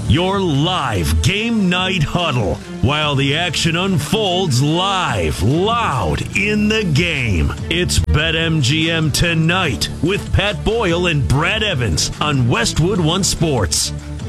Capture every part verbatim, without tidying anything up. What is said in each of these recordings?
Your live game night huddle while the action unfolds live, loud in the game. It's BetMGM Tonight with Pat Boyle and Brad Evans on Westwood One Sports.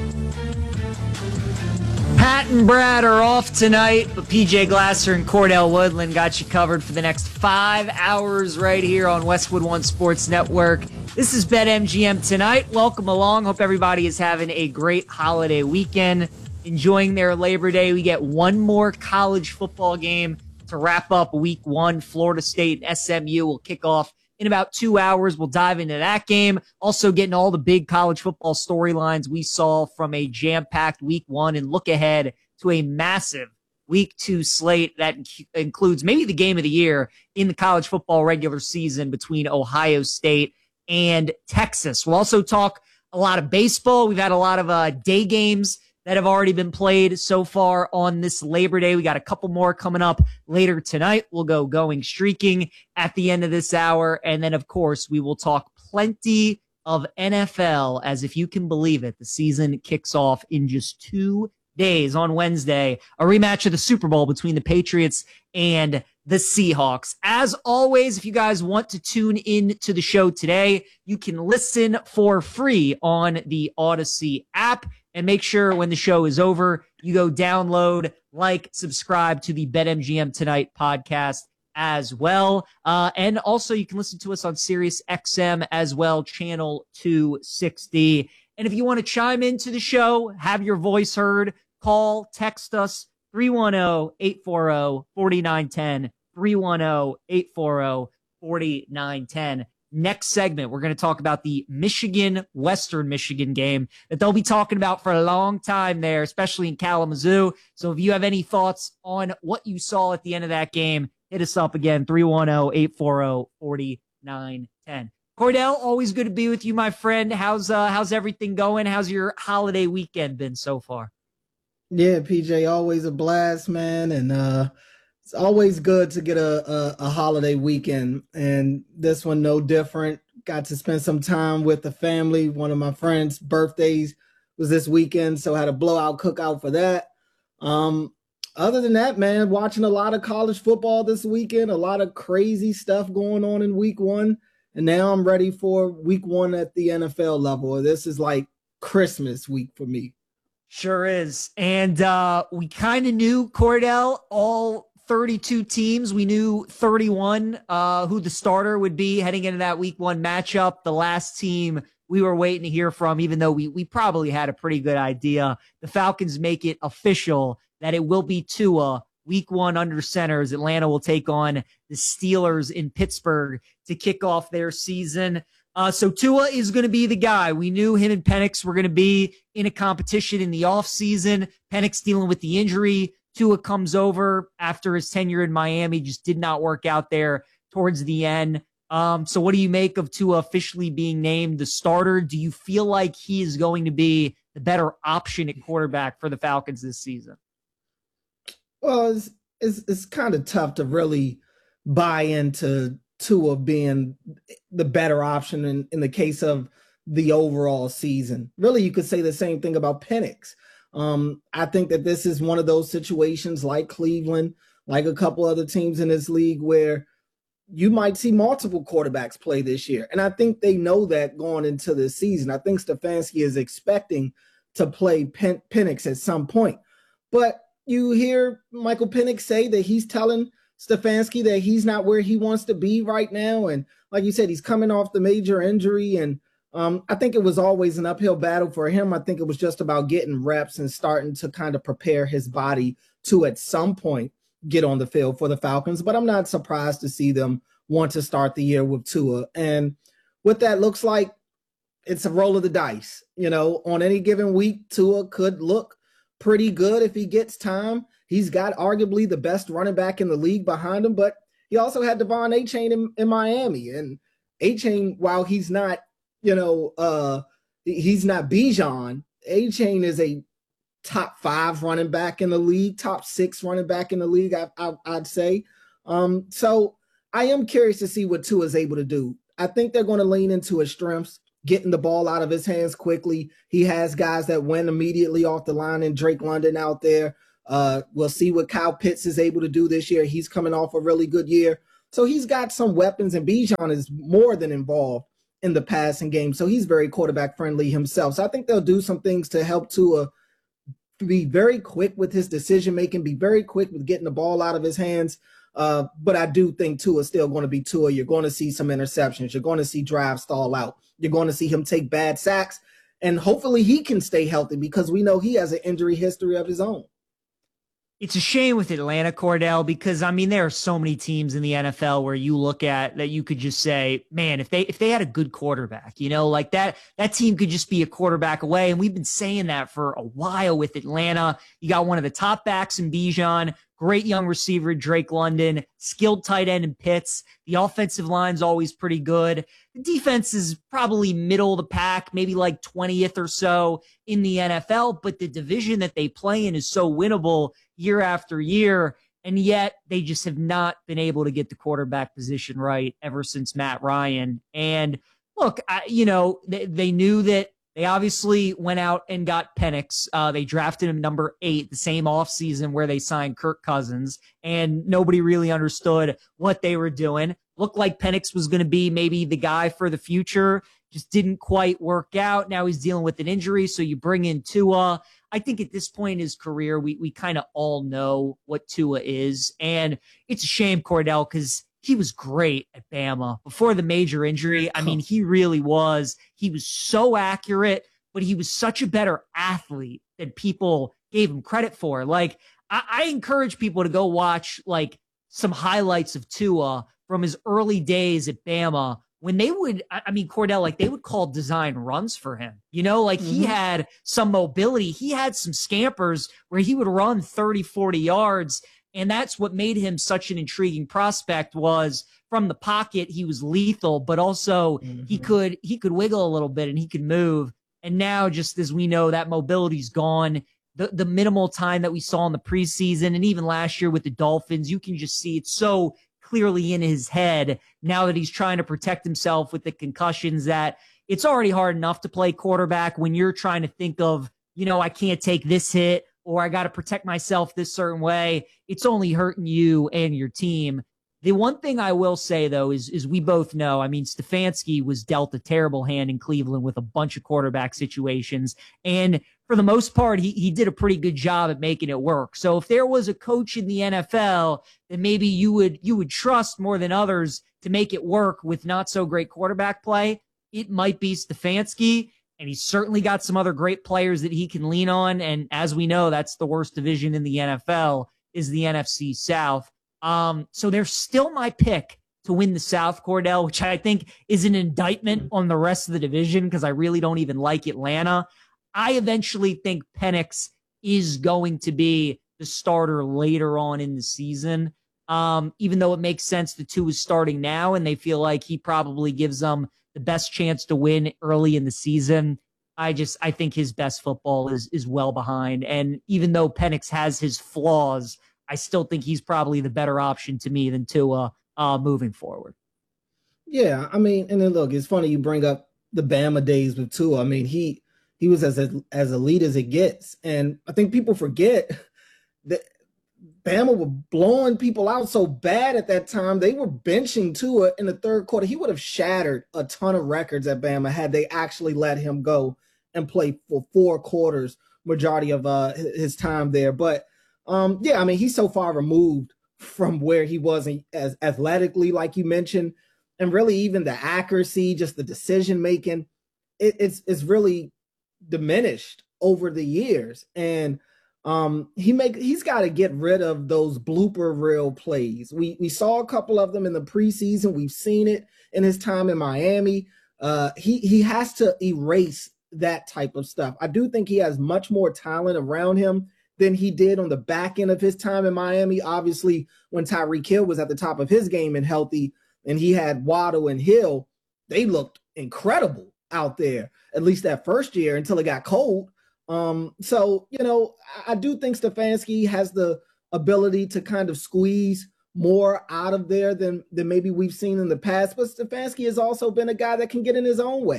Pat and Brad are off tonight, but P J Glasser and Cordell Woodland got you covered for the next five hours right here on Westwood One Sports Network. This is BetMGM Tonight. Welcome along. Hope everybody is having a great holiday weekend, enjoying their Labor Day. We get one more college football game to wrap up week one. Florida State and S M U will kick off in about two hours. We'll dive into that game. Also getting all the big college football storylines we saw from a jam-packed week one and look ahead to a massive week two slate that inc- includes maybe the game of the year in the college football regular season between Ohio State and Texas. We'll also talk a lot of baseball. We've had a lot of uh, day games that have already been played so far on this Labor Day. We got a couple more coming up later tonight. We'll go going streaking at the end of this hour. And then, of course, we will talk plenty of N F L, as if you can believe it, the season kicks off in just two days on Wednesday, a rematch of the Super Bowl between the Patriots and the Seahawks. As always, if you guys want to tune in to the show today, you can listen for free on the Odyssey app. And make sure when the show is over, you go download, like, subscribe to the BetMGM Tonight podcast as well. Uh, and also you can listen to us on Sirius X M as well, channel two sixty. And if you want to chime into the show, have your voice heard, call, text us, three one zero, eight four zero, four nine one zero, three one zero, eight four zero, four nine one zero. Next segment, we're going to talk about the Michigan, Western Michigan game that they'll be talking about for a long time there, especially in Kalamazoo. So if you have any thoughts on what you saw at the end of that game, hit us up again, three one zero, eight four zero, four nine one zero. Cordell, always good to be with you, my friend. How's uh, how's everything going? How's your holiday weekend been so far? Yeah, P J, always a blast, man. And uh, it's always good to get a, a, a holiday weekend. And this one, no different. Got to spend some time with the family. One of my friends' birthdays was this weekend, so I had a blowout cookout for that. Um, other than that, man, watching a lot of college football this weekend, a lot of crazy stuff going on in week one. And now I'm ready for week one at the N F L level. This is like Christmas week for me. Sure is. And uh, we kind of knew, Cordell, all thirty-two teams. We knew thirty-one uh, who the starter would be heading into that week one matchup. The last team we were waiting to hear from, even though we, we probably had a pretty good idea. The Falcons make it official that it will be Tua week one under center as Atlanta will take on the Steelers in Pittsburgh to kick off their season. Uh, so Tua is going to be the guy. We knew him and Penix were going to be in a competition in the offseason. Penix dealing with the injury. Tua comes over after his tenure in Miami, just did not work out there towards the end. Um, so what do you make of Tua officially being named the starter? Do you feel like he is going to be the better option at quarterback for the Falcons this season? Well, it's, it's, it's kind of tough to really buy into Tua being the better option in, in the case of the overall season. Really, you could say the same thing about Penix. Um, I think that this is one of those situations like Cleveland, like a couple other teams in this league where you might see multiple quarterbacks play this year. And I think they know that going into this season. I think Stefanski is expecting to play Pen- Penix at some point. But you hear Michael Penix say that he's telling Stefanski that he's not where he wants to be right now. And like you said, he's coming off the major injury. And um, I think it was always an uphill battle for him. I think it was just about getting reps and starting to kind of prepare his body to at some point get on the field for the Falcons. But I'm not surprised to see them want to start the year with Tua. And what that looks like, it's a roll of the dice. You know, on any given week, Tua could look pretty good if he gets time. He's got arguably the best running back in the league behind him, but he also had Devon Achane in, in Miami. And Achane, while he's not, you know, uh, he's not Bijan, Achane is a top five running back in the league, top six running back in the league, I, I, I'd say. Um, so I am curious to see what Tua is able to do. I think they're going to lean into his strengths, getting the ball out of his hands quickly. He has guys that win immediately off the line, and Drake London out there. Uh, we'll see what Kyle Pitts is able to do this year. He's coming off a really good year. So he's got some weapons, and Bijan is more than involved in the passing game. So he's very quarterback friendly himself. So I think they'll do some things to help Tua be very quick with his decision making, be very quick with getting the ball out of his hands. Uh, but I do think Tua is still going to be Tua. You're going to see some interceptions. You're going to see drives stall out. You're going to see him take bad sacks. And hopefully he can stay healthy, because we know he has an injury history of his own. It's a shame with Atlanta, Cordell, because, I mean, there are so many teams in the N F L where you look at that you could just say, man, if they if they had a good quarterback, you know, like that, that team could just be a quarterback away. And we've been saying that for a while with Atlanta. You got one of the top backs in Bijan, great young receiver, Drake London, skilled tight end in Pitts. The offensive line's always pretty good. The defense is probably middle of the pack, maybe like twentieth or so in the N F L, but the division that they play in is so winnable year after year, and yet they just have not been able to get the quarterback position right ever since Matt Ryan. And look, I, you know, they, they knew that they obviously went out and got Penix. Uh, they drafted him number eight, the same offseason where they signed Kirk Cousins, and nobody really understood what they were doing. Looked like Penix was going to be maybe the guy for the future. Just didn't quite work out. Now he's dealing with an injury, so you bring in Tua. I think at this point in his career, we we kind of all know what Tua is. And it's a shame, Cordell, because he was great at Bama before the major injury. I mean, he really was. He was so accurate, but he was such a better athlete than people gave him credit for. Like, I, I encourage people to go watch, like, some highlights of Tua from his early days at Bama, when they would, I mean, Cordell, like, they would call design runs for him. You know, like, mm-hmm. he had some mobility. He had some scampers where he would run thirty, forty yards. And that's what made him such an intriguing prospect, was from the pocket, he was lethal, but also mm-hmm. he could, he could wiggle a little bit and he could move. And now, just as we know, that mobility's gone. The, the minimal time that we saw in the preseason and even last year with the Dolphins, you can just see it's so clearly in his head now that he's trying to protect himself with the concussions, that it's already hard enough to play quarterback when you're trying to think of, you know, I can't take this hit, or I got to protect myself this certain way. It's only hurting you and your team. The one thing I will say, though, is, is we both know, I mean, Stefanski was dealt a terrible hand in Cleveland with a bunch of quarterback situations. And for the most part, he, he did a pretty good job at making it work. So if there was a coach in the N F L that maybe you would, you would trust more than others to make it work with not so great quarterback play, it might be Stefanski. And he's certainly got some other great players that he can lean on. And as we know, that's the worst division in the N F L, is the N F C South. Um, so they're still my pick to win the South, Cordell, which I think is an indictment on the rest of the division, because I really don't even like Atlanta. I eventually think Penix is going to be the starter later on in the season. Um, even though it makes sense the two is starting now and they feel like he probably gives them the best chance to win early in the season. I just, I think his best football is, is well behind. And even though Penix has his flaws, I still think he's probably the better option to me than Tua uh, moving forward. Yeah. I mean, and then look, it's funny you bring up the Bama days with Tua. I mean, he, he was as, as elite as it gets. And I think people forget that Bama were blowing people out so bad at that time. They were benching Tua in the third quarter. He would have shattered a ton of records at Bama had they actually let him go and play for four quarters, majority of uh, his time there. But, um, yeah, I mean, he's so far removed from where he was as athletically, like you mentioned, and really even the accuracy, just the decision-making, it, it's it's really diminished over the years. And Um, he make he's got to get rid of those blooper reel plays. We we saw a couple of them in the preseason. We've seen it in his time in Miami. Uh, he he has to erase that type of stuff. I do think he has much more talent around him than he did on the back end of his time in Miami. Obviously, when Tyreek Hill was at the top of his game and healthy, and he had Waddle and Hill, they looked incredible out there, at least that first year until it got cold. Um, so, you know, I do think Stefanski has the ability to kind of squeeze more out of there than, than maybe we've seen in the past. But Stefanski has also been a guy that can get in his own way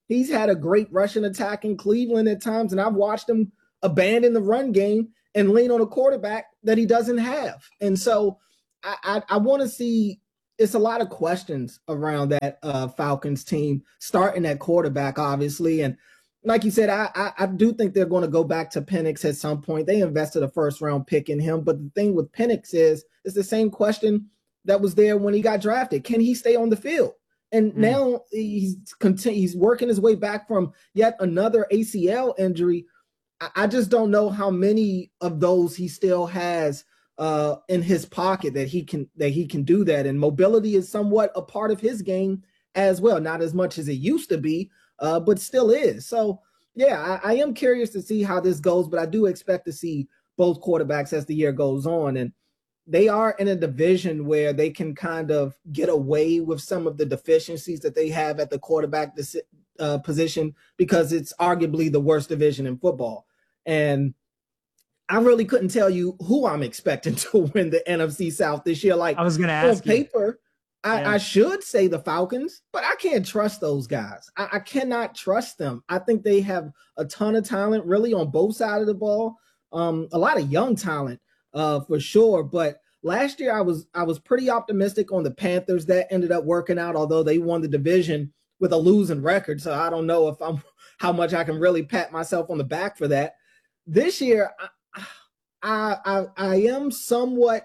He's had a great rushing attack in Cleveland at times, and I've watched him abandon the run game and lean on a quarterback that he doesn't have. And so I, I, I want to see – it's a lot of questions around that uh, Falcons team, starting at quarterback, obviously. And like you said, I, I, I do think they're going to go back to Penix at some point. They invested a first-round pick in him. But the thing with Penix is, it's the same question that was there when he got drafted. Can he stay on the field? And mm. now he's continu- he's working his way back from yet another A C L injury. I, I just don't know how many of those he still has uh, in his pocket that he can that he can do that. And mobility is somewhat a part of his game as well, not as much as it used to be, uh, but still is. So yeah, I, I am curious to see how this goes, but I do expect to see both quarterbacks as the year goes on. And they are in a division where they can kind of get away with some of the deficiencies that they have at the quarterback uh, position, because it's arguably the worst division in football. And I really couldn't tell you who I'm expecting to win the N F C South this year. Like, I was going to ask on paper, you. I, Yeah. I should say the Falcons, but I can't trust those guys. I, I cannot trust them. I think they have a ton of talent really on both sides of the ball. Um, a lot of young talent. Uh, for sure. But last year I was I was pretty optimistic on the Panthers. That ended up working out, although they won the division with a losing record. So I don't know if I'm how much I can really pat myself on the back for that. This year, I I I, I am somewhat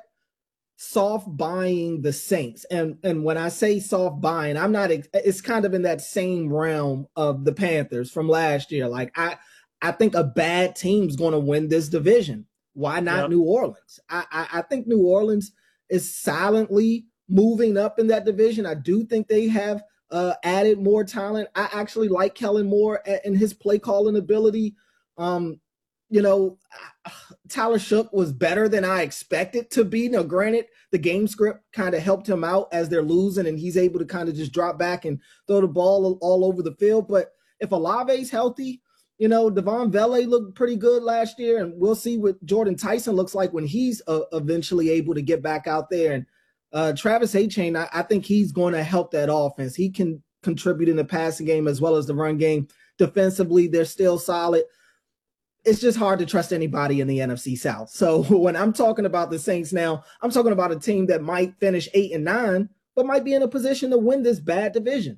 soft buying the Saints. And and when I say soft buying, I'm not it's kind of in that same realm of the Panthers from last year. Like I I think a bad team's going to win this division. Why not Yep. New Orleans? I, I, I think New Orleans is silently moving up in that division. I do think they have uh, added more talent. I actually like Kellen Moore and his play calling ability. Um, you know, Tyler Shook was better than I expected to be. Now, granted, the game script kind of helped him out as they're losing, and he's able to kind of just drop back and throw the ball all over the field. But if Olave's healthy, you know, Devon Vele looked pretty good last year, and we'll see what Jordan Tyson looks like when he's uh, eventually able to get back out there. And uh, Travis Etienne, I, I think he's going to help that offense. He can contribute in the passing game as well as the run game. Defensively, they're still solid. It's just hard to trust anybody in the N F C South. So when I'm talking about the Saints now, I'm talking about a team that might finish eight and nine, but might be in a position to win this bad division.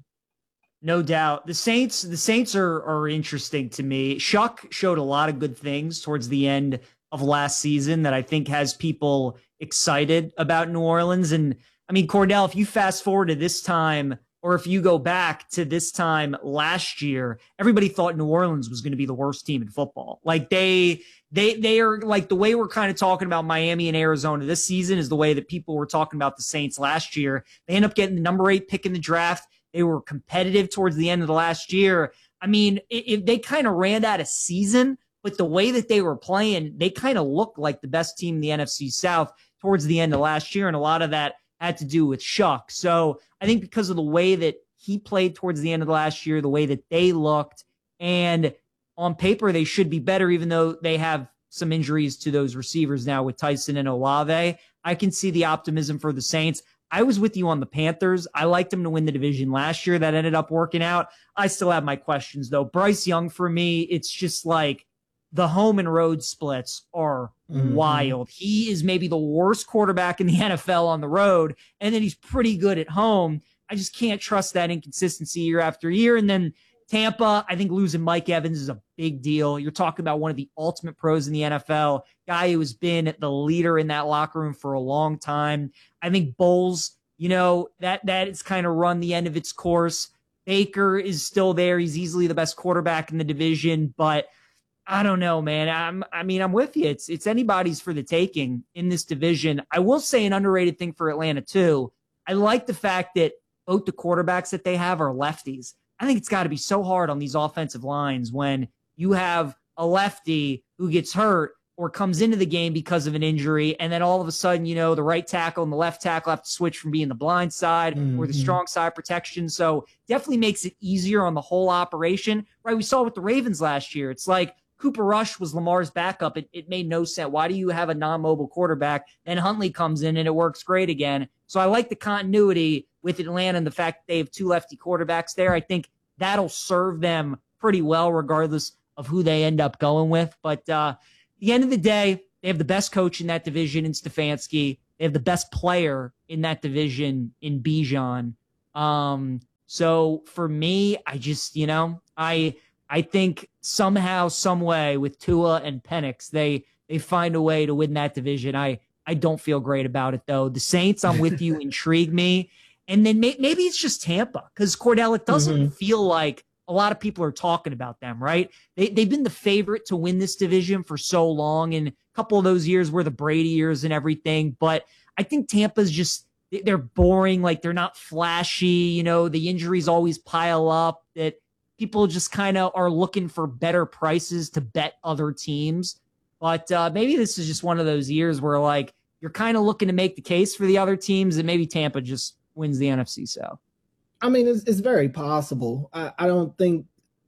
No doubt. The Saints, the Saints are are interesting to me. Shuck showed a lot of good things towards the end of last season that I think has people excited about New Orleans. And I mean, Cordell, if you fast forward to this time, or if you go back to this time last year, everybody thought New Orleans was going to be the worst team in football. Like they, they, they are like the way we're kind of talking about Miami and Arizona this season is the way that people were talking about the Saints last year. They end up getting the number eight pick in the draft. They were competitive towards the end of the last year. I mean, if they kind of ran out of season, but the way that they were playing, they kind of looked like the best team in the N F C South towards the end of last year. And a lot of that had to do with Shuck. So I think because of the way that he played towards the end of the last year, the way that they looked, and on paper, they should be better, even though they have some injuries to those receivers now with Tyson and Olave. I can see the optimism for the Saints. I was with you on the Panthers. I liked them to win the division last year. That ended up working out. I still have my questions, though. Bryce Young, for me, it's just like the home and road splits are mm-hmm. wild. He is maybe the worst quarterback in the N F L on the road, and then he's pretty good at home. I just can't trust that inconsistency year after year. And then Tampa, I think losing Mike Evans is a big deal. You're talking about one of the ultimate pros in the N F L, guy who has been the leader in that locker room for a long time. I think Bowles, you know, that that is kind of run the end of its course. Baker is still there. He's easily the best quarterback in the division, but I don't know, man. I'm, I mean, I'm with you. It's it's anybody's for the taking in this division. I will say an underrated thing for Atlanta, too. I like the fact that both the quarterbacks that they have are lefties. I think it's got to be so hard on these offensive lines when you have a lefty who gets hurt or comes into the game because of an injury, and then all of a sudden, you know, the right tackle and the left tackle have to switch from being the blind side mm-hmm. or the strong side protection. So definitely makes it easier on the whole operation, right? We saw with the Ravens last year. It's like Cooper Rush was Lamar's backup. It, it made no sense. Why do you have a non-mobile quarterback? Then Huntley comes in and it works great again. So I like the continuity with Atlanta and the fact that they have two lefty quarterbacks there. I think that'll serve them pretty well regardless of who they end up going with. But uh, at the end of the day, they have the best coach in that division in Stefanski. They have the best player in that division in Bijan. Um, so for me, I just, you know, I I think somehow, some way with Tua and Penix, they they find a way to win that division. I I don't feel great about it, though. The Saints, I'm with you, intrigue me. And then may, maybe it's just Tampa, because Cordell, it doesn't mm-hmm. feel like a lot of people are talking about them, right? They, they've been the favorite to win this division for so long, and a couple of those years were the Brady years and everything. But I think Tampa's just, they're boring. Like, they're not flashy. You know, the injuries always pile up, that people just kind of are looking for better prices to bet other teams. But uh, maybe this is just one of those years where, like, you're kind of looking to make the case for the other teams, and maybe Tampa just wins the N F C South. I mean, it's, it's very possible. I, I don't think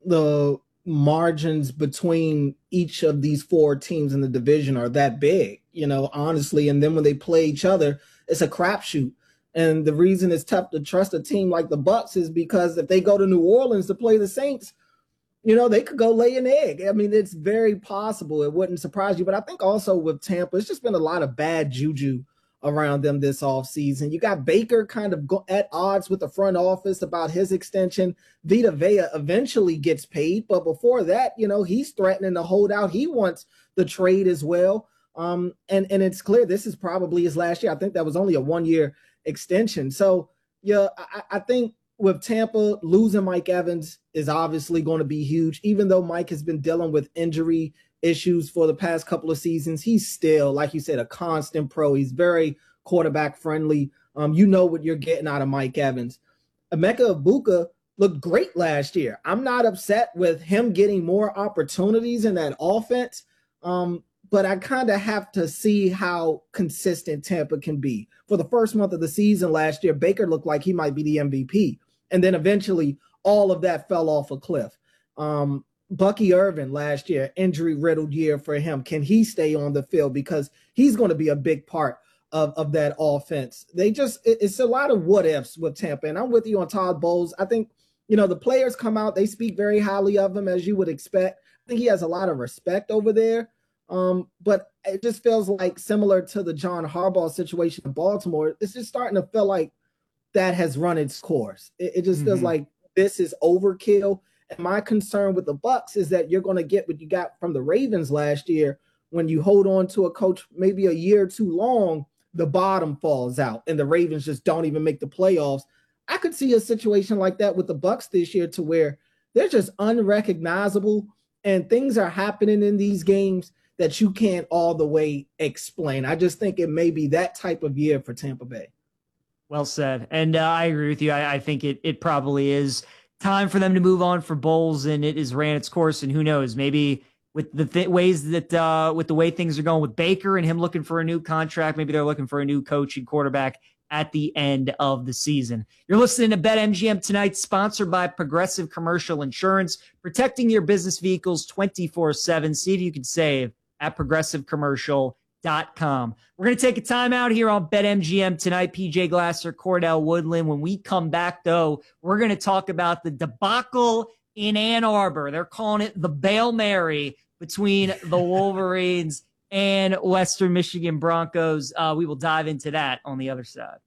the margins between each of these four teams in the division are that big, you know, honestly. And then when they play each other, it's a crapshoot. And the reason it's tough to trust a team like the Bucs is because if they go to New Orleans to play the Saints, you know, they could go lay an egg. I mean, it's very possible. It wouldn't surprise you. But I think also with Tampa, it's just been a lot of bad juju around them this offseason. You got Baker kind of go at odds with the front office about his extension. Vita Vea eventually gets paid, but before that, you know, he's threatening to hold out. He wants the trade as well. Um, and, and it's clear this is probably his last year. I think that was only a one-year extension. So, yeah, I, I think with Tampa, losing Mike Evans is obviously going to be huge. Even though Mike has been dealing with injury issues for the past couple of seasons, he's still, like you said, a constant pro. He's very quarterback friendly. Um, you know what you're getting out of Mike Evans. Emeka Egbuka looked great last year. I'm not upset with him getting more opportunities in that offense, um, but I kind of have to see how consistent Tampa can be. For the first month of the season last year, Baker looked like he might be the M V P. And then eventually all of that fell off a cliff. Um, Bucky Irvin last year, injury-riddled year for him. Can he stay on the field? Because he's going to be a big part of, of that offense. They just, it, it's a lot of what-ifs with Tampa. And I'm with you on Todd Bowles. I think, you know, the players come out, they speak very highly of him, as you would expect. I think he has a lot of respect over there. Um, but it just feels like, similar to the John Harbaugh situation in Baltimore, it's just starting to feel like that has run its course. It, it just mm-hmm. feels like this is overkill. And my concern with the Bucs is that you're going to get what you got from the Ravens last year. When you hold on to a coach maybe a year too long, the bottom falls out and the Ravens just don't even make the playoffs. I could see a situation like that with the Bucs this year, to where they're just unrecognizable and things are happening in these games that you can't all the way explain. I just think it may be that type of year for Tampa Bay. Well said. And uh, I agree with you. I, I think it it probably is time for them to move on for Bowles, and it has ran its course. And who knows, maybe with the th- ways that uh, with the way things are going with Baker and him looking for a new contract, maybe they're looking for a new coach and quarterback at the end of the season. You're listening to BetMGM Tonight, sponsored by Progressive Commercial Insurance, protecting your business vehicles twenty-four seven. See if you can save at progressive commercial dot com. We're going to take a time out here on BetMGM Tonight. P J Glasser, Cordell Woodland. When we come back, though, we're going to talk about the debacle in Ann Arbor. They're calling it the Bail Mary between the Wolverines and Western Michigan Broncos. Uh, we will dive into that on the other side.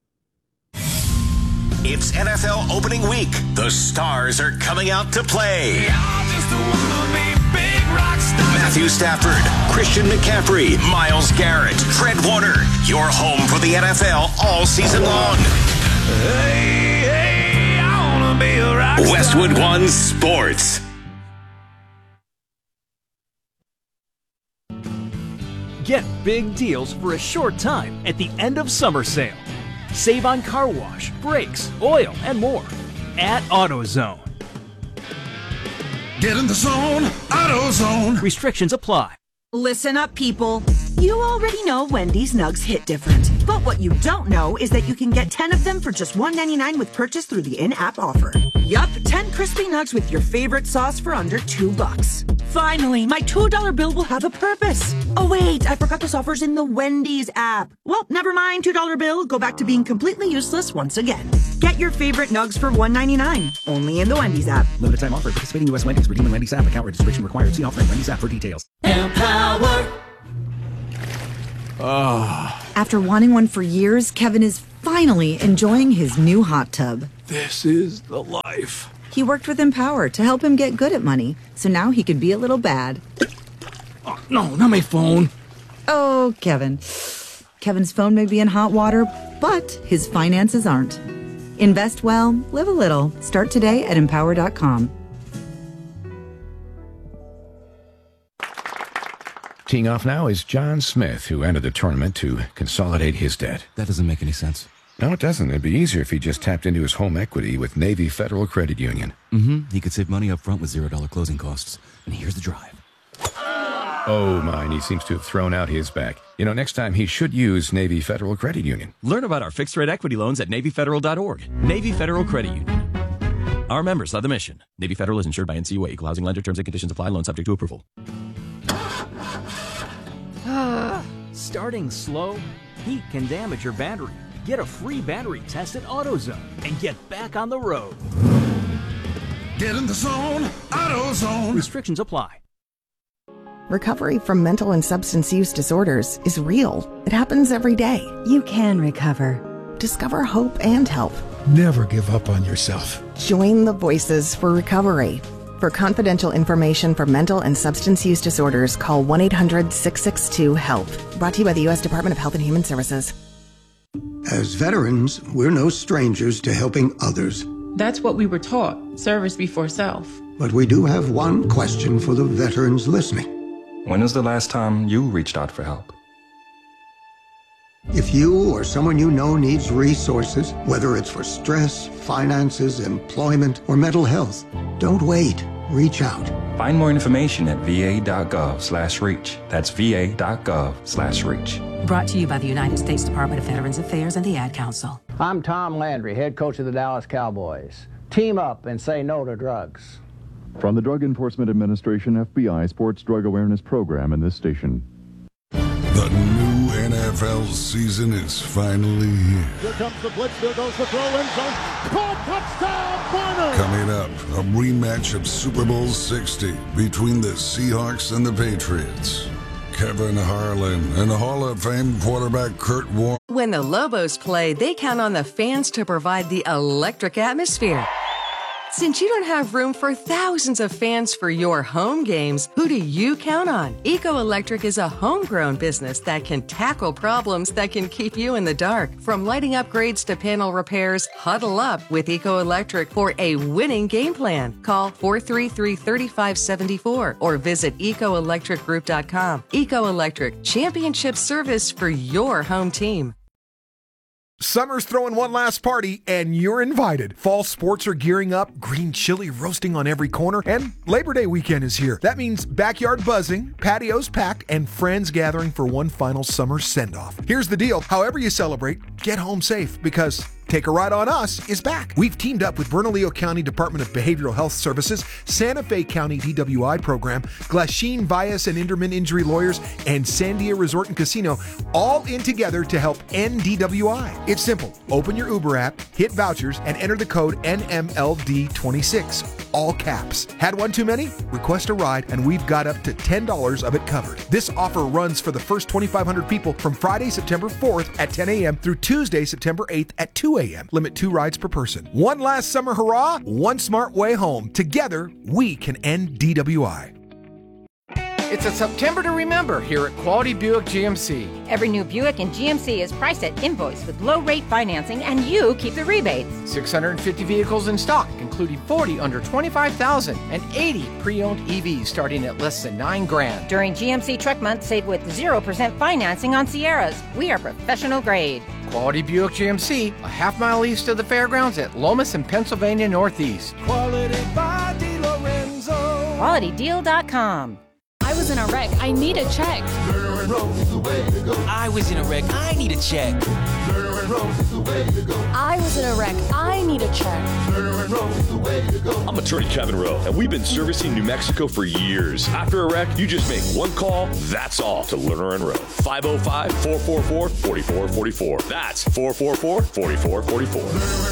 It's N F L opening week. The stars are coming out to play. Matthew Stafford, Christian McCaffrey, Myles Garrett, Fred Warner. Your home for the N F L all season long. Hey, hey, I wanna be a rock star. Westwood One Sports. Get big deals for a short time at the end of summer sale. Save on car wash, brakes, oil, and more at AutoZone. Get in the zone, AutoZone. Restrictions apply. Listen up, people. You already know Wendy's nugs hit different. But what you don't know is that you can get ten of them for just one ninety-nine with purchase through the in-app offer. Yup, ten crispy nugs with your favorite sauce for under two bucks. Finally, my two dollar bill will have a purpose. Oh wait, I forgot this offer's in the Wendy's app. Well, never mind, two dollar bill, go back to being completely useless once again. Get your favorite nugs for one ninety-nine, only in the Wendy's app. Limited time offer. Participating U S Wendy's. Redeem in Wendy's app. Account registration required. See offer in Wendy's app for details. Empower. Oh. After wanting one for years, Kevin is finally enjoying his new hot tub. This is the life. He worked with Empower to help him get good at money, so now he could be a little bad. Oh, no, not my phone. Oh, Kevin. Kevin's phone may be in hot water, but his finances aren't. Invest well, live a little. Start today at empower dot com. Teeing off now is John Smith, who entered the tournament to consolidate his debt. That doesn't make any sense. No, it doesn't. It'd be easier if he just tapped into his home equity with Navy Federal Credit Union. Mm-hmm. He could save money up front with zero dollar closing costs. And here's the drive. Oh, my, and he seems to have thrown out his back. You know, next time he should use Navy Federal Credit Union. Learn about our fixed-rate equity loans at Navy Federal dot org. Navy Federal Credit Union. Our members are the mission. Navy Federal is insured by N C U A. Equal housing lender. Terms and conditions apply. Loan subject to approval. Starting slow? Heat can damage your battery. Get a free battery test at AutoZone and get back on the road. Get in the zone, AutoZone. Restrictions apply. Recovery from mental and substance use disorders is real. It happens every day. You can recover. Discover hope and help. Never give up on yourself. Join the Voices for Recovery. For confidential information for mental and substance use disorders, call one eight hundred six six two HELP. Brought to you by the U S Department of Health and Human Services. As veterans, we're no strangers to helping others. That's what we were taught, service before self. But we do have one question for the veterans listening. When was the last time you reached out for help? If you or someone you know needs resources, whether it's for stress, finances, employment, or mental health, don't wait. Reach out. Find more information at v a dot gov slash reach. That's v a dot gov slash reach. Brought to you by the United States Department of Veterans Affairs and the Ad Council. I'm Tom Landry, head coach of the Dallas Cowboys. Team up and say no to drugs. From the Drug Enforcement Administration, F B I Sports Drug Awareness Program in this station. The new N F L season is finally here. Here comes the blitz. There goes the throw in zone. Caught, touchdown, Barner! Coming up, a rematch of Super Bowl sixty between the Seahawks and the Patriots. Kevin Harlan and Hall of Fame quarterback Kurt Warner. When the Lobos play, they count on the fans to provide the electric atmosphere. Since you don't have room for thousands of fans for your home games, who do you count on? Eco Electric is a homegrown business that can tackle problems that can keep you in the dark. From lighting upgrades to panel repairs, huddle up with Eco Electric for a winning game plan. Call four three three, three five seven four or visit eco electric group dot com. Eco Electric, championship service for your home team. Summer's throwing one last party, and you're invited. Fall sports are gearing up, green chili roasting on every corner, and Labor Day weekend is here. That means backyard buzzing, patios packed, and friends gathering for one final summer send-off. Here's the deal. However you celebrate, get home safe, because Take a Ride on Us is back. We've teamed up with Bernalillo County Department of Behavioral Health Services, Santa Fe County D W I program, Glasheen Bias and Inderman Injury Lawyers, and Sandia Resort and Casino, all in together to help end D W I. It's simple. Open your Uber app, hit vouchers, and enter the code N M L D twenty-six, all caps. Had one too many? Request a ride, and we've got up to ten dollars of it covered. This offer runs for the first twenty-five hundred people from Friday, September fourth at ten a.m. through Tuesday, September eighth at two a.m. Limit two rides per person. One last summer hurrah, one smart way home. Together, we can end D W I. It's a September to remember here at Quality Buick G M C. Every new Buick in G M C is priced at invoice with low rate financing, and you keep the rebates. six hundred fifty vehicles in stock, including forty under twenty-five thousand and eighty pre-owned E Vs starting at less than nine grand. During G M C Truck Month, save with zero percent financing on Sierras. We are professional grade. Quality Buick G M C, a half mile east of the fairgrounds at Lomas and Pennsylvania Northeast. Quality by DeLorenzo. Quality Deal dot com. I was in a wreck. I need a check. I was in a wreck. I need a check. I was in a wreck. I need a check. I'm attorney Kevin Rowe, and we've been servicing New Mexico for years. After a wreck, you just make one call, that's all, to Lerner and Rowe. five oh five, four four four, four four four four. That's four four four, four four four four.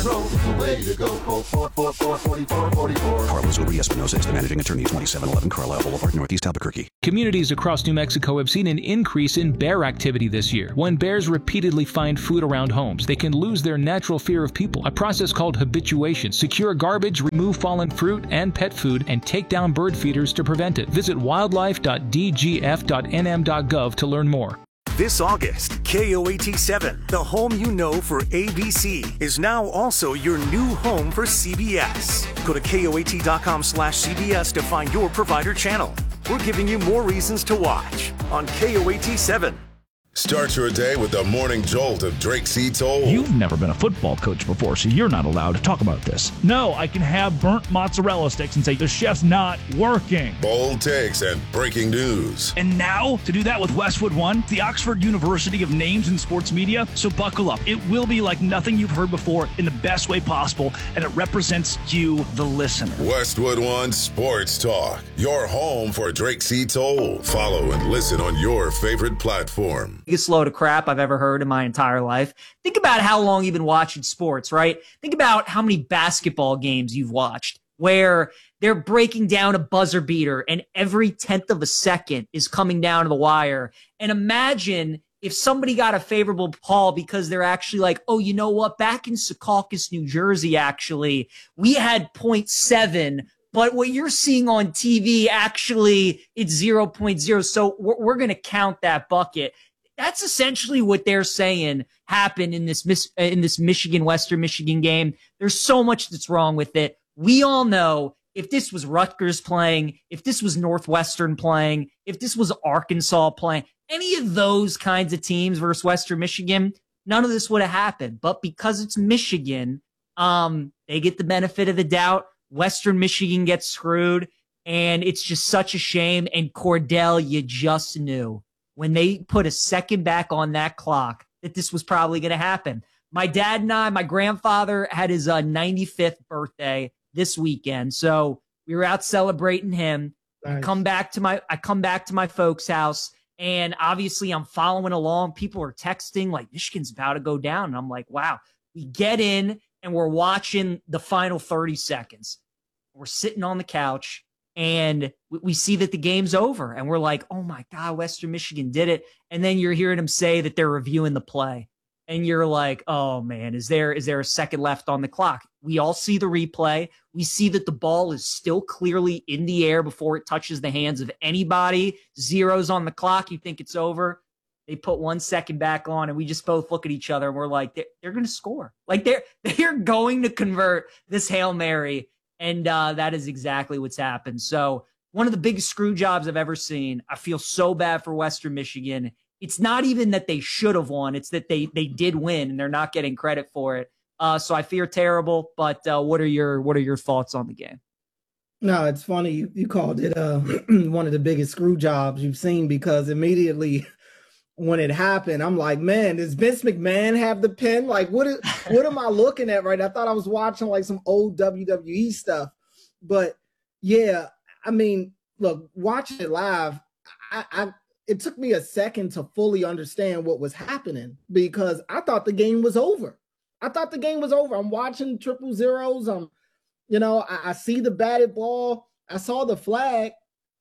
Carlos Uber Espinosa is the managing attorney, twenty-seven eleven Carlisle Boulevard, Northeast Albuquerque. Communities across New Mexico have seen an increase in bear activity this year. When bears repeatedly find food around homes, they can lose their natural fear of people. A process called habituation. Secure garbage, remove fallen fruit and pet food, and take down bird feeders to prevent it. Visit wildlife dot d g f dot n m dot gov to learn more. This August, K O A T seven, the home you know for A B C, is now also your new home for C B S. Go to K O A T dot com slash C B S to find your provider channel. We're giving you more reasons to watch on K O A T seven. Start your day with the morning jolt of Drake C. Toll. You've never been a football coach before, so you're not allowed to talk about this. No, I can have burnt mozzarella sticks and say, the chef's not working. Bold takes and breaking news. And now, to do that with Westwood One, the Oxford University of names in sports media, so buckle up. It will be like nothing you've heard before in the best way possible, and it represents you, the listener. Westwood One Sports Talk, your home for Drake C. Toll. Follow and listen on your favorite platform. Biggest load of crap I've ever heard in my entire life. Think about how long you've been watching sports, right? Think about how many basketball games you've watched where they're breaking down a buzzer beater and every tenth of a second is coming down to the wire. And imagine if somebody got a favorable call because they're actually like, oh, you know what? Back in Secaucus, New Jersey, actually, we had point seven, but what you're seeing on T V, actually, it's zero point zero. So we're, we're going to count that bucket. That's essentially what they're saying happened in this in this Michigan, Western Michigan game. There's so much that's wrong with it. We all know if this was Rutgers playing, if this was Northwestern playing, if this was Arkansas playing, any of those kinds of teams versus Western Michigan, none of this would have happened. But because it's Michigan, um, they get the benefit of the doubt. Western Michigan gets screwed, and it's just such a shame. And Cordell, you just knew when they put a second back on that clock that this was probably going to happen. My dad and I, my grandfather had his uh, ninety-fifth birthday this weekend. So we were out celebrating him. Nice. I come back to my, I come back to my folks' house, and obviously I'm following along. People are texting like Michigan's about to go down. And I'm like, wow. We get in and we're watching the final thirty seconds. We're sitting on the couch, and we see that the game's over, and we're like, oh my God, Western Michigan did it. And then you're hearing them say that they're reviewing the play, and you're like, oh man, is there, is there a second left on the clock? We all see the replay. We see that the ball is still clearly in the air before it touches the hands of anybody. Zeros on the clock. You think it's over. They put one second back on, and we just both look at each other and we're like, they're, they're going to score. Like they're, they're going to convert this Hail Mary. And uh, that is exactly what's happened. So one of the biggest screw jobs I've ever seen. I feel so bad for Western Michigan. It's not even that they should have won. It's that they they did win, and they're not getting credit for it. Uh, so I fear terrible. But uh, what are your what are your thoughts on the game? No, it's funny. You, you called it uh, one of the biggest screw jobs you've seen, because immediately when it happened, I'm like, man, does Vince McMahon have the pen? Like, what is, what am I looking at right now? I thought I was watching like some old W W E stuff. But yeah, I mean, look, watching it live, I, I it took me a second to fully understand what was happening, because I thought the game was over. I thought the game was over. I'm watching triple zeros. I'm, you know, I, I see the batted ball. I saw the flag,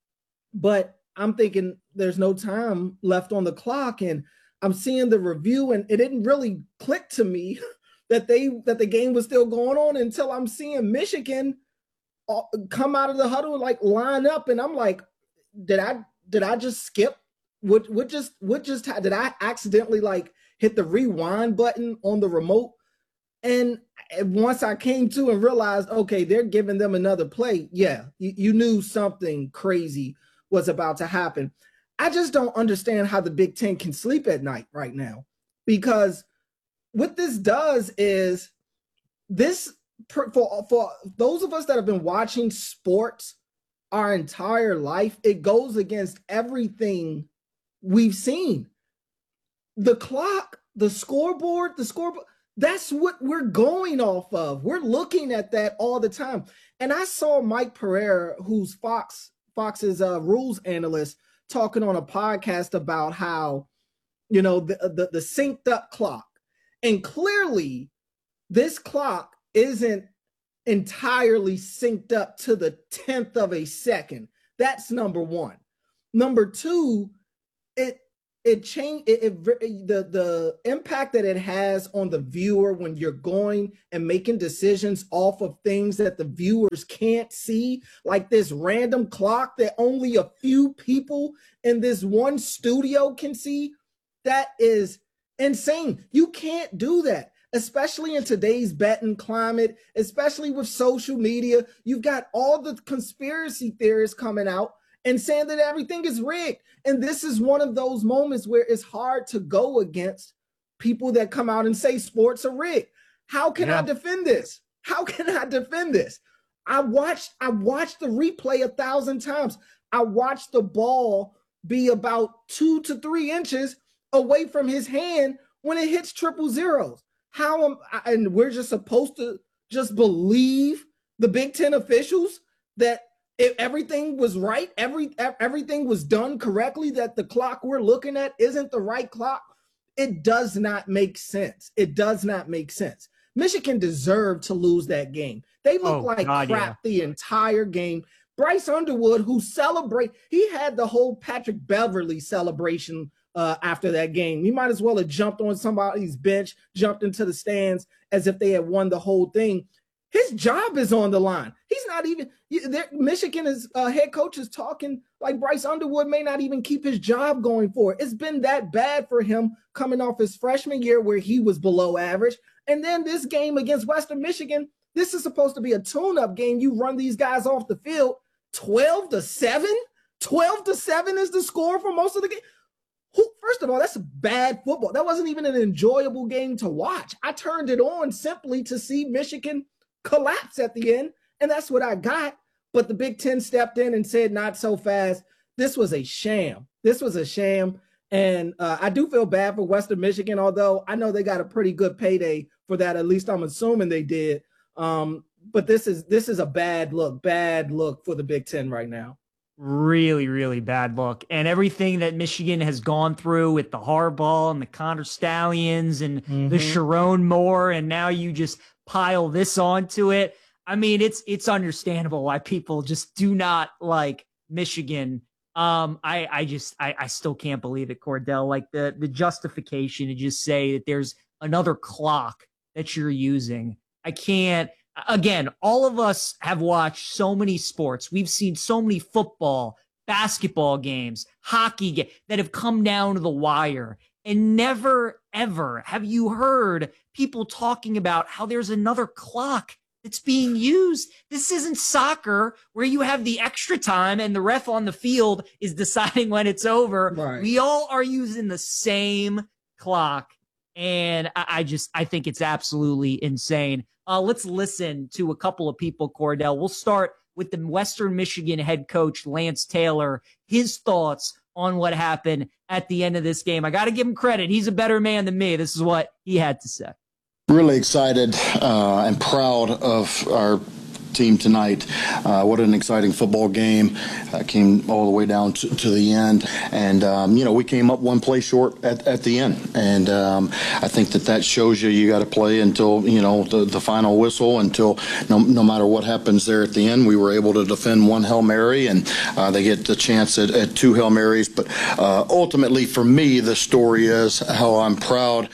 but I'm thinking there's no time left on the clock, and I'm seeing the review, and it didn't really click to me that they that the game was still going on until I'm seeing Michigan come out of the huddle and like line up, and I'm like, did I did I just skip? What what just what just did I accidentally like hit the rewind button on the remote? And once I came to and realized, okay, they're giving them another play. Yeah, you, you knew something crazy was about to happen. I just don't understand how the Big Ten can sleep at night right now, because what this does is this for, for those of us that have been watching sports our entire life, it goes against everything we've seen. The clock, the scoreboard, the scoreboard, that's what we're going off of. We're looking at that all the time. And I saw Mike Pereira, who's Fox Fox's uh, rules analyst, talking on a podcast about how, you know, the, the, the synced up clock. And clearly, this clock isn't entirely synced up to the tenth of a second. That's number one. Number two, it it changed it, it, the the impact that it has on the viewer when you're going and making decisions off of things that the viewers can't see, like this random clock that only a few people in this one studio can see. That is insane. You can't do that, especially in today's betting climate, especially with social media. You've got all the conspiracy theorists coming out and saying that everything is rigged. And this is one of those moments where it's hard to go against people that come out and say sports are rigged. How can yeah. I defend this? How can I defend this? I watched, I watched the replay a thousand times. I watched the ball be about two to three inches away from his hand when it hits triple zeros. How am I, and we're just supposed to just believe the Big Ten officials that if everything was right, every everything was done correctly, that the clock we're looking at isn't the right clock? It does not make sense. It does not make sense. Michigan deserved to lose that game. They looked oh, like God, crap yeah. the entire game. Bryce Underwood, who celebrate, he had the whole Patrick Beverly celebration uh, after that game. He might as well have jumped on somebody's bench, jumped into the stands as if they had won the whole thing. His job is on the line. He's not even – Michigan is uh, head coach is talking like Bryce Underwood may not even keep his job going for it. It's been that bad for him coming off his freshman year where he was below average. And then this game against Western Michigan, this is supposed to be a tune-up game. You run these guys off the field twelve to seven? twelve to seven is the score for most of the game. Who, first of all, that's bad football. That wasn't even an enjoyable game to watch. I turned it on simply to see Michigan – collapse at the end, and that's what I got. But the Big Ten stepped in and said, not so fast. This was a sham. This was a sham. And uh, I do feel bad for Western Michigan, although I know they got a pretty good payday for that. At least I'm assuming they did. Um, but this is this is a bad look, bad look for the Big Ten right now. Really, really bad look. And everything that Michigan has gone through with the Harbaugh and the Connor Stallions and mm-hmm. the Sharon Moore, and now you just pile this onto it. I mean, it's it's understandable why people just do not like Michigan. Um, I I just I, I still can't believe it, Cordell. Like the the justification to just say that there's another clock that you're using. I can't. Again, all of us have watched so many sports. We've seen so many football, basketball games, hockey games that have come down to the wire. And never, ever have you heard people talking about how there's another clock that's being used. This isn't soccer where you have the extra time and the ref on the field is deciding when it's over. Right. We all are using the same clock. And I, I just, I think it's absolutely insane. Uh, let's listen to a couple of people, Cordell. We'll start with the Western Michigan head coach, Lance Taylor, his thoughts on what happened at the end of this game. I got to give him credit. He's a better man than me. This is what he had to say. Really excited uh, and proud of our team tonight. Uh, what an exciting football game. Uh, came all the way down to, to the end. And, um, you know, we came up one play short at, at the end. And um, I think that that shows you you got to play until, you know, the, the final whistle, until no, no matter what happens there at the end. We were able to defend one Hail Mary, and uh, they get the chance at, at two Hail Marys. But uh, ultimately, for me, the story is how I'm proud.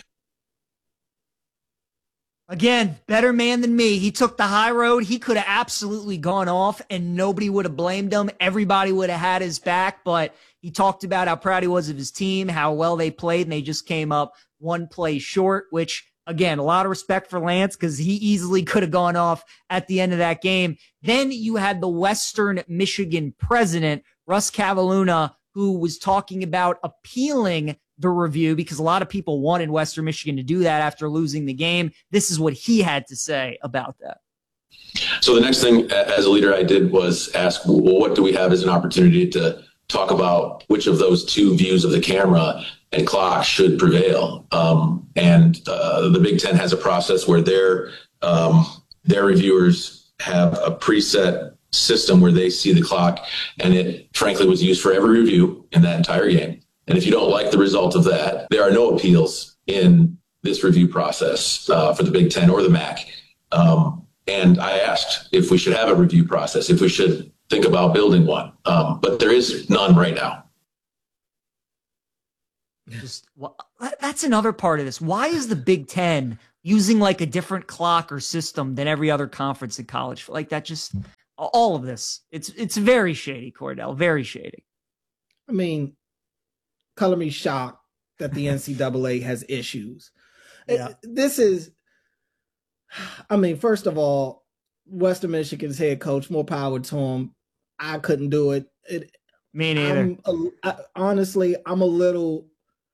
Again, better man than me. He took the high road. He could have absolutely gone off and nobody would have blamed him. Everybody would have had his back, but he talked about how proud he was of his team, how well they played, and they just came up one play short, which, again, a lot of respect for Lance because he easily could have gone off at the end of that game. Then you had the Western Michigan president, Russ Cavalluna, who was talking about appealing the review because a lot of people wanted Western Michigan to do that after losing the game. This is what he had to say about that. So the next thing as a leader I did was ask, well, what do we have as an opportunity to talk about which of those two views of the camera and clock should prevail? Um, and uh, the Big Ten has a process where their um, their reviewers have a preset system where they see the clock, and it frankly was used for every review in that entire game. And if you don't like the result of that, there are no appeals in this review process uh, for the Big Ten or the M A C. Um, And I asked if we should have a review process, if we should think about building one. Um, but there is none right now. Just, well, that's another part of this. Why is the Big Ten using like a different clock or system than every other conference in college? Like that just, all of this. It's it's very shady, Cordell, very shady. I mean, color me shocked that the N C double A has issues. Yeah. This is, I mean, first of all, Western Michigan's head coach, more power to him. I couldn't do it. it Me neither. I'm a, I, honestly, I'm a little,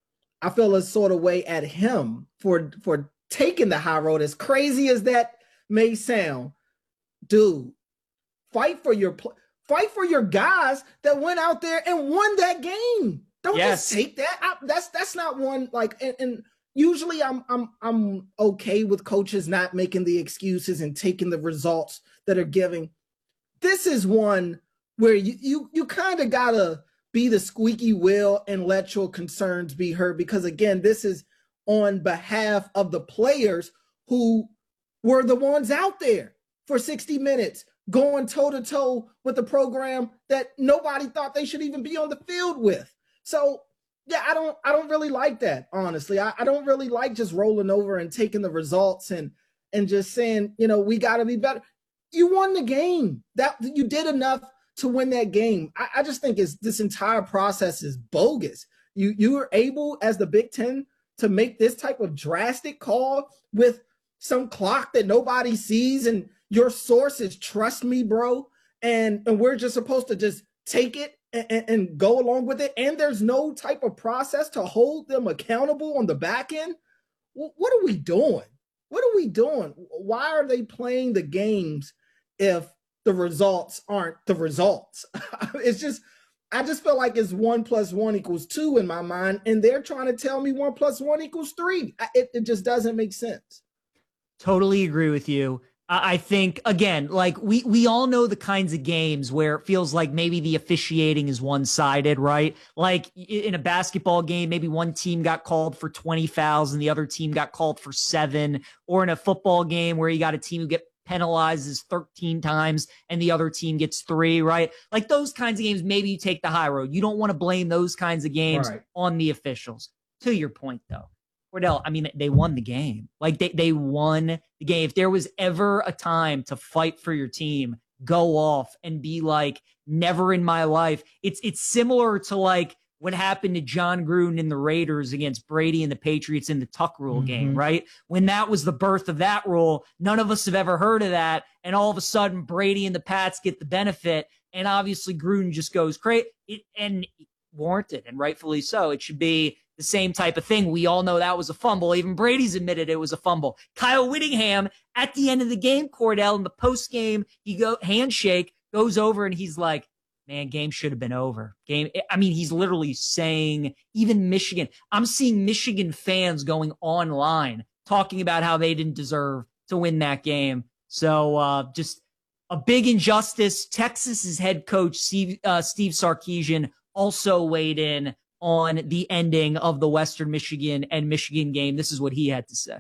I feel a sort of way at him for, for taking the high road. As crazy as that may sound, dude, fight for your, fight for your guys that went out there and won that game. Don't yes. just take that. I, that's, that's not one like, and, and usually I'm I'm I'm okay with coaches not making the excuses and taking the results that are giving. This is one where you you, you kind of gotta be the squeaky wheel and let your concerns be heard, because again, this is on behalf of the players who were the ones out there for sixty minutes going toe to toe with the program that nobody thought they should even be on the field with. So yeah, I don't I don't really like that, honestly. I, I don't really like just rolling over and taking the results and and just saying, you know, we got to be better. You won the game. That you did enough to win that game. I, I just think it's, this entire process is bogus. You you were able, as the Big Ten, to make this type of drastic call with some clock that nobody sees, and your source is trust me, bro. And and we're just supposed to just take it And, and go along with it, and there's no type of process to hold them accountable on the back end. What are we doing? What are we doing? Why are they playing the games if the results aren't the results? It's just, I just feel like it's one plus one equals two in my mind, and they're trying to tell me one plus one equals three. It, it just doesn't make sense. Totally agree with you. I think, again, like we, we all know the kinds of games where it feels like maybe the officiating is one-sided, right? Like in a basketball game, maybe one team got called for twenty fouls and the other team got called for seven, or in a football game where you got a team who get penalizes thirteen times and the other team gets three, right? Like those kinds of games, maybe you take the high road. You don't want to blame those kinds of games right. on the officials. To your point, though, Cordell, I mean, they won the game. Like they, they won the game. If there was ever a time to fight for your team, go off and be like, never in my life. It's, it's similar to like what happened to John Gruden and the Raiders against Brady and the Patriots in the Tuck rule mm-hmm. game, right? When that was the birth of that rule, none of us have ever heard of that. And all of a sudden Brady and the Pats get the benefit. And obviously Gruden just goes crazy, and warranted, and rightfully so. It should be the same type of thing. We all know that was a fumble. Even Brady's admitted it was a fumble. Kyle Whittingham at the end of the game, Cordell, in the post game, he go handshake goes over and he's like, man, game should have been over. Game. I mean, he's literally saying, even Michigan, I'm seeing Michigan fans going online talking about how they didn't deserve to win that game. So uh, just a big injustice. Texas's head coach, Steve, uh, Steve Sarkisian, also weighed in on the ending of the Western Michigan and Michigan game. This is what he had to say.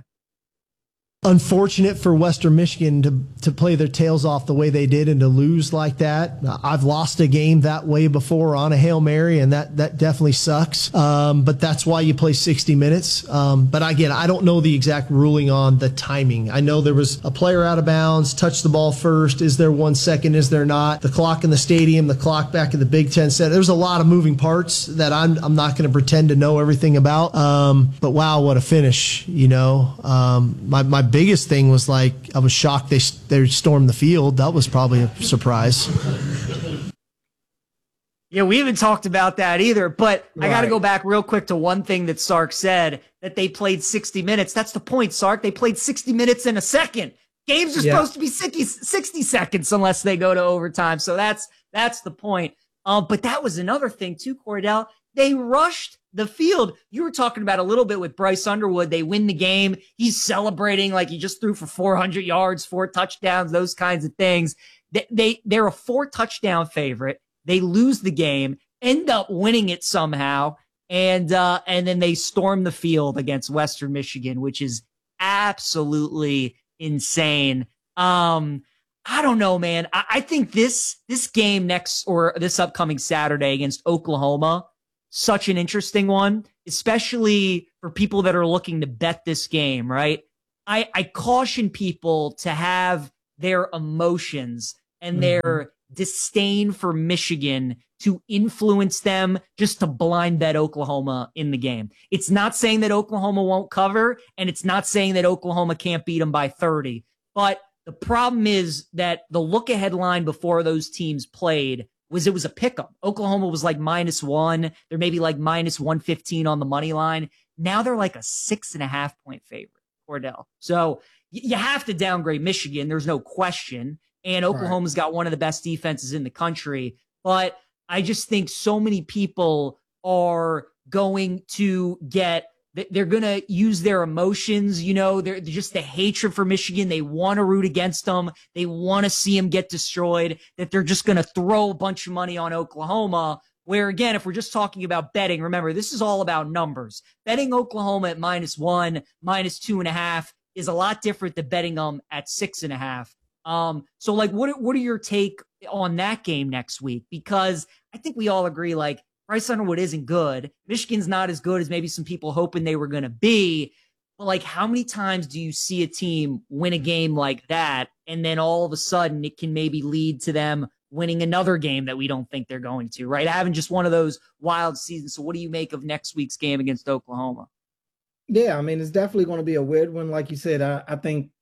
Unfortunate for Western Michigan to to play their tails off the way they did and to lose like that. I've lost a game that way before on a Hail Mary, and that that definitely sucks. Um, but that's why you play sixty minutes. Um, but again, I don't know the exact ruling on the timing. I know there was a player out of bounds, touched the ball first. Is there one second? Is there not? The clock in the stadium, the clock back in the Big Ten Center. There's a lot of moving parts that I'm I'm not going to pretend to know everything about. Um, but wow, what a finish! You know, um, my my. biggest thing was like I was shocked they they stormed the field. That was probably a surprise. Yeah, we haven't talked about that either, but right. I got to go back real quick to one thing that Sark said, that they played sixty minutes. That's the point, Sark. They played sixty minutes in a second. Games are Yeah. supposed to be sixty, sixty seconds unless they go to overtime. So that's that's the point. Um, but that was another thing too, Cordell. They rushed the field. You were talking about a little bit with Bryce Underwood. They win the game. He's celebrating like he just threw for four hundred yards, four touchdowns, those kinds of things. They, they, they're a four touchdown favorite. They lose the game, end up winning it somehow. And, uh, and then they storm the field against Western Michigan, which is absolutely insane. Um, I don't know, man. I, I think this, this game next or this upcoming Saturday against Oklahoma, such an interesting one, especially for people that are looking to bet this game, right? I, I caution people to have their emotions and their mm-hmm. disdain for Michigan to influence them just to blind bet Oklahoma in the game. It's not saying that Oklahoma won't cover, and it's not saying that Oklahoma can't beat them by thirty. But the problem is that the look-ahead line before those teams played was it was a pick'em. Oklahoma was like minus one. They're maybe like minus one fifteen on the money line. Now they're like a six and a half point favorite, Cordell. So y- you have to downgrade Michigan. There's no question. And Oklahoma's got one of the best defenses in the country. But I just think so many people are going to get, they're going to use their emotions, you know, they're just the hatred for Michigan. They want to root against them. They want to see them get destroyed, that they're just going to throw a bunch of money on Oklahoma. Where again, if we're just talking about betting, remember, this is all about numbers. Betting Oklahoma at minus one, minus two and a half is a lot different than betting them at six and a half. Um, so like, what, what are your take on that game next week? Because I think we all agree, like, Bryce Underwood isn't good. Michigan's not as good as maybe some people hoping they were going to be. But like, how many times do you see a team win a game like that, and then all of a sudden it can maybe lead to them winning another game that we don't think they're going to, right? Having just one of those wild seasons. So what do you make of next week's game against Oklahoma? Yeah, I mean, it's definitely going to be a weird one. Like you said, I, I think,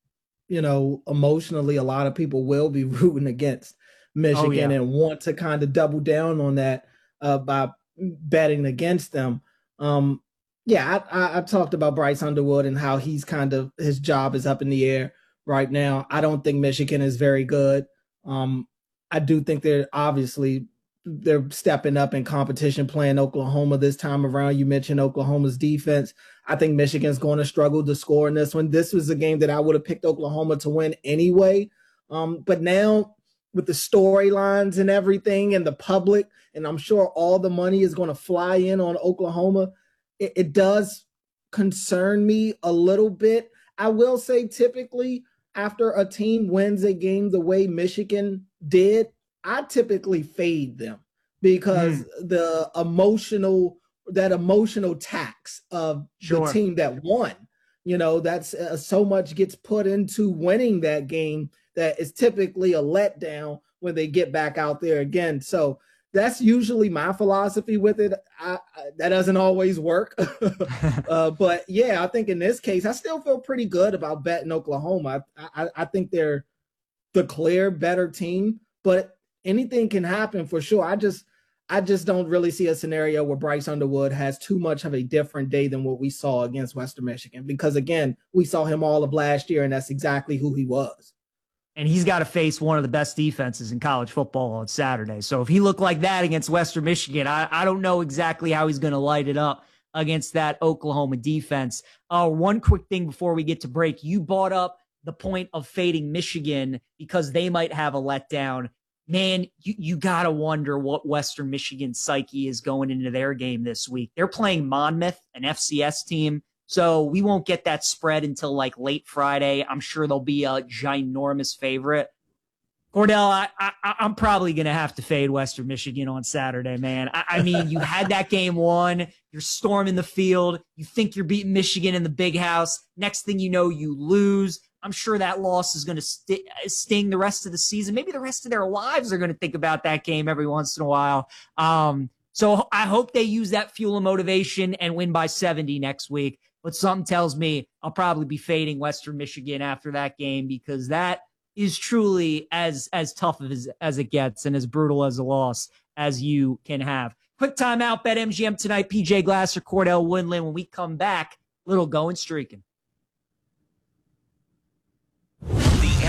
you know, emotionally, a lot of people will be rooting against Michigan oh, yeah. and want to kind of double down on that uh, by betting against them. Um, yeah, I, I, I talked about Bryce Underwood and how he's kind of, his job is up in the air right now. I don't think Michigan is very good. Um, I do think they're obviously, they're stepping up in competition playing Oklahoma this time around. You mentioned Oklahoma's defense. I think Michigan's going to struggle to score in this one. This was a game that I would have picked Oklahoma to win anyway. Um, but now with the storylines and everything and the public, and I'm sure all the money is going to fly in on Oklahoma, it, it does concern me a little bit. I will say typically after a team wins a game the way Michigan did, I typically fade them because mm. the emotional, that emotional tax of sure. the team that won, you know, that's uh, so much gets put into winning that game that is typically a letdown when they get back out there again. So that's usually my philosophy with it. I, I, that doesn't always work. uh, but yeah, I think in this case, I still feel pretty good about betting Oklahoma. I, I, I think they're the clear better team, but anything can happen for sure. I just, I just don't really see a scenario where Bryce Underwood has too much of a different day than what we saw against Western Michigan. Because again, we saw him all of last year, and that's exactly who he was. And he's got to face one of the best defenses in college football on Saturday. So if he looked like that against Western Michigan, I, I don't know exactly how he's going to light it up against that Oklahoma defense. Uh, one quick thing before we get to break. You brought up the point of fading Michigan because they might have a letdown. Man, you, you got to wonder what Western Michigan's psyche is going into their game this week. They're playing Monmouth, an F C S team. So we won't get that spread until like late Friday. I'm sure they'll be a ginormous favorite. Cordell, I, I, I'm probably going to have to fade Western Michigan on Saturday, man. I, I mean, you had that game won. You're storming the field. You think you're beating Michigan in the big house. Next thing you know, you lose. I'm sure that loss is going to st- sting the rest of the season. Maybe the rest of their lives are going to think about that game every once in a while. Um, so I hope they use that fuel of motivation and win by seventy next week. But something tells me I'll probably be fading Western Michigan after that game because that is truly as as tough as, as it gets and as brutal as a loss as you can have. Quick timeout, BetMGM tonight. P J Glasser, Cordell Woodland. When we come back, little going streaking.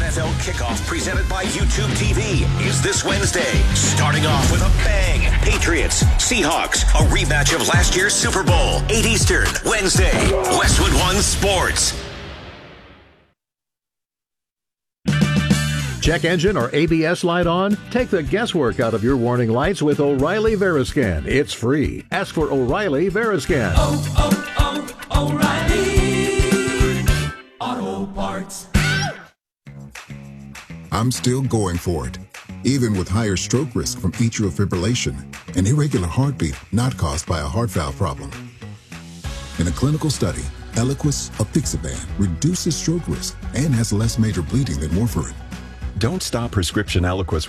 F L kickoff presented by YouTube T V is this Wednesday. Starting off with a bang. Patriots, Seahawks, a rematch of last year's Super Bowl. eight Eastern, Wednesday. Westwood One Sports. Check engine or A B S light on? Take the guesswork out of your warning lights with O'Reilly Veriscan. It's free. Ask for O'Reilly Veriscan. Oh, oh, oh, O'Reilly Auto Parts. I'm still going for it, even with higher stroke risk from atrial fibrillation, an irregular heartbeat not caused by a heart valve problem. In a clinical study, Eliquis apixaban reduces stroke risk and has less major bleeding than warfarin. Don't stop prescription Eliquis